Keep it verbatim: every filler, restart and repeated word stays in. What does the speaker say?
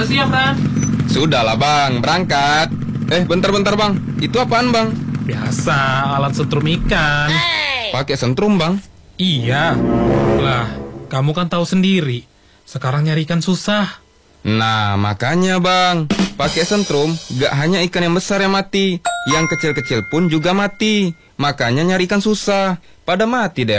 siap, Ran? Sudahlah bang, berangkat. Eh bentar-bentar bang, itu apaan bang? Biasa, alat setrum ikan. Pakai sentrum bang? Iya. Lah, kamu kan tahu sendiri. Sekarang nyari ikan susah. Nah makanya bang, pakai sentrum gak hanya ikan yang besar yang mati, yang kecil-kecil pun juga mati. Makanya nyari ikan susah, pada mati deh.